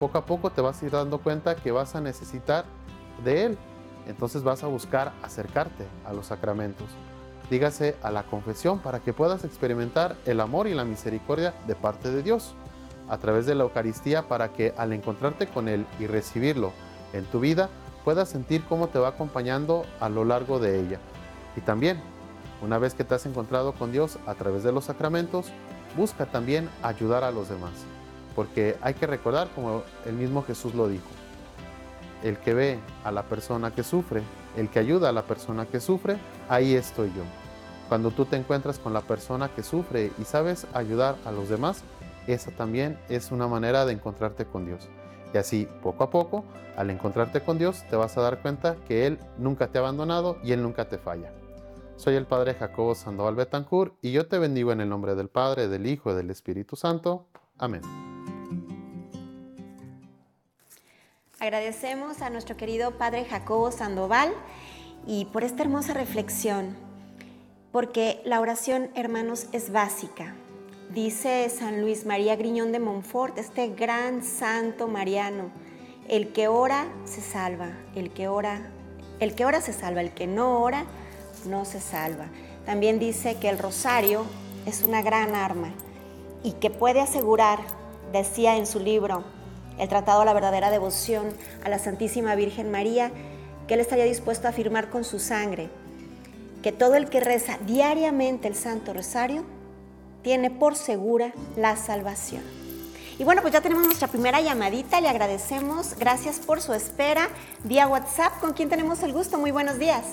poco a poco te vas a ir dando cuenta que vas a necesitar de Él. Entonces vas a buscar acercarte a los sacramentos, dígase a la confesión, para que puedas experimentar el amor y la misericordia de parte de Dios, a través de la Eucaristía, para que al encontrarte con Él y recibirlo en tu vida, puedas sentir cómo te va acompañando a lo largo de ella. Y también, una vez que te has encontrado con Dios a través de los sacramentos, busca también ayudar a los demás, porque hay que recordar, como el mismo Jesús lo dijo, el que ve a la persona que sufre, el que ayuda a la persona que sufre, ahí estoy yo. Cuando tú te encuentras con la persona que sufre y sabes ayudar a los demás, esa también es una manera de encontrarte con Dios. Y así, poco a poco, al encontrarte con Dios, te vas a dar cuenta que Él nunca te ha abandonado y Él nunca te falla. Soy el Padre Jacobo Sandoval Betancourt y yo te bendigo en el nombre del Padre, del Hijo y del Espíritu Santo. Amén. Agradecemos a nuestro querido Padre Jacobo Sandoval y por esta hermosa reflexión, porque la oración, hermanos, es básica. Dice San Luis María Griñón de Montfort, este gran santo mariano: el que ora se salva, el que ora se salva, el que no ora no se salva. También dice que el rosario es una gran arma y que puede asegurar, decía en su libro El Tratado a la Verdadera Devoción a la Santísima Virgen María, que él estaría dispuesto a firmar con su sangre que todo el que reza diariamente el Santo Rosario tiene por segura la salvación. Y bueno, pues ya tenemos nuestra primera llamadita, le agradecemos, gracias por su espera, vía WhatsApp. ¿Con quién tenemos el gusto? Muy buenos días.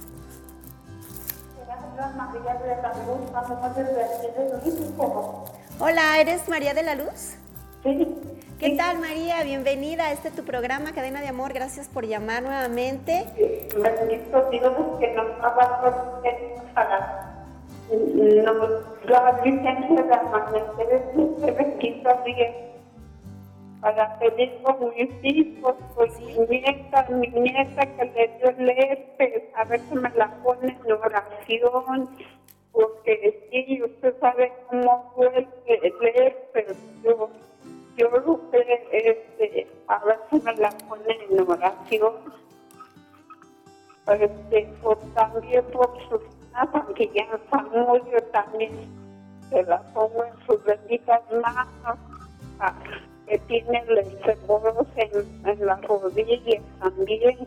Hola, ¿eres María de la Luz? Sí. ¿Qué tal, María? Bienvenida a este tu programa, Cadena de Amor. Gracias por llamar nuevamente. Bendito Dios que nos ha dado para la licencia de amanecer este bendito día para pedir por mis hijos, por mi nieta que le dio el herpes, a ver si me la pone en oración, porque sí, usted sabe cómo fue el herpes. Yo lo sé, a ver si me la pone en oración. Pues también por su aunque ya está murió, también se la pongo en sus benditas manos, que tiene el seguro en las rodillas también,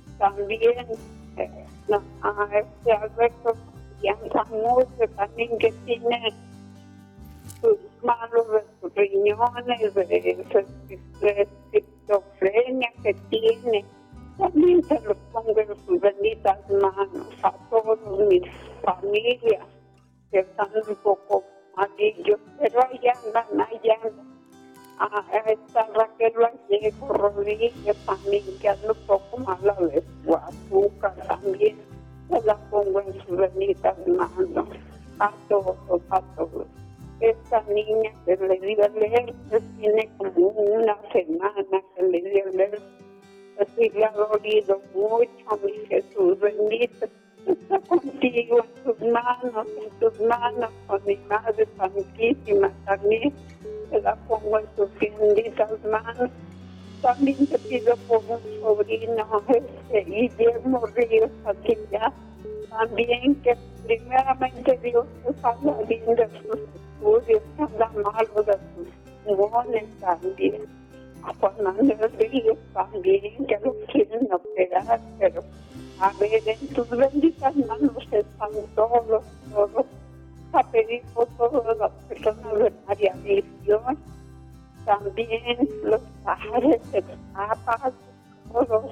a Alberto ya está murió, también que tiene sus malos de sus riñones, de esquizofrenia que tiene. También se los pongo en sus benditas manos a todos mis familias que están un poco malillos, pero allá andan. A esta Raquel Vallejo Rodríguez también, que anda un poco mala de su azúcar, también se la pongo en sus benditas manos a todos. Esta niña que le dio el herpes tiene como una semana que le dio el herpes. Así le ha dolido mucho, mi Jesús bendito. Está contigo en tus manos, con mi Madre Santísima también. Te la pongo en tus benditas manos. También te pido por un sobrino, Guillermo Ríos, aquí ya. También que primeramente Dios te salga bien de sus estudios, que anda malo de sus pulmones también. A Juan Manuel Ríos también, que lo quieren operar, pero a ver, en tus benditas manos están todos, a pedir por todas las personas de María Visión, también los padres, el Papa, todos,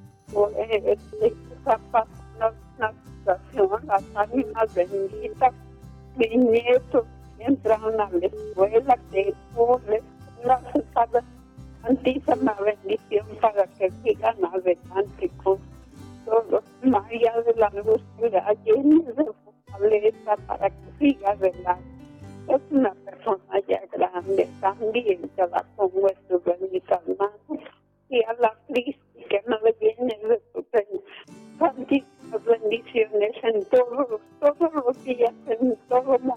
Papa, una situación, las ánimas benditas, mis nietos entran a la escuela, que les santísima bendición para que sigan adelante con todos. María de la Luz, que la llenes de fortaleza para que siga adelante. Es una persona ya grande, también te la pongo en tus benditas manos. Y a la Cristi, que no le viene de tus santísimas bendiciones en todos los días, en todo momento.